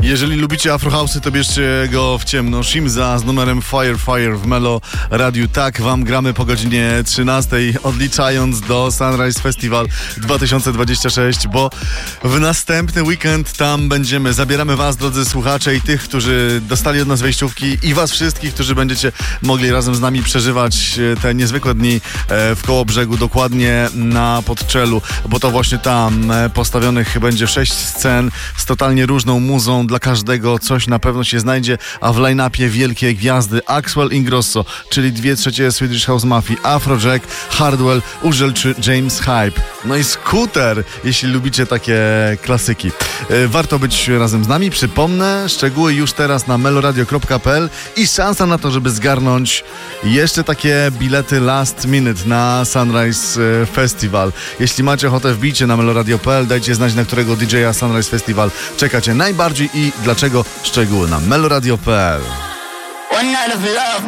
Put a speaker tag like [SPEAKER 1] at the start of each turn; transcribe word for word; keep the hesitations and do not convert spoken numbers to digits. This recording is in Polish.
[SPEAKER 1] Jeżeli lubicie afrohouse'y, to bierzcie go w ciemno. Shimza z numerem Fire Fire w Melo Radiu. Tak wam gramy po godzinie trzynastej, odliczając do Sunrise Festival dwa tysiące dwudziesty szósty, bo w następny weekend tam będziemy. Zabieramy was, drodzy słuchacze, i tych, którzy dostali od nas wejściówki, i was wszystkich, którzy będziecie mogli razem z nami przeżywać te niezwykłe dni w Kołobrzegu, dokładnie na Podczelu, bo to właśnie tam postawionych będzie sześć scen z totalnie różną muzą. Dla każdego coś na pewno się znajdzie, a w line-upie wielkie gwiazdy: Axwell Ingrosso, czyli dwie trzecie Swedish House Mafii, Afrojack, Hardwell, Uzel czy James Hype. No i Scooter, jeśli lubicie takie klasyki. Warto być razem z nami. Przypomnę, szczegóły już teraz na meloradio kropka p l i szansa na to, żeby zgarnąć jeszcze takie bilety last minute na Sunrise Festival. Jeśli macie ochotę, wbijcie na meloradio kropka p l, dajcie znać, na którego D J a Sunrise Festival czekacie najbardziej i dlaczego. Szczegóły na meloradio kropka p l.